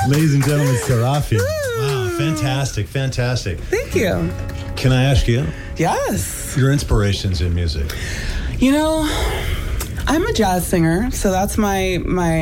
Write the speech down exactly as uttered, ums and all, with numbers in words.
Ladies and gentlemen, Seraphim. Wow, fantastic, fantastic. Thank you. Can I ask you? Yes. Your inspirations in music? You know, I'm a jazz singer, so that's my my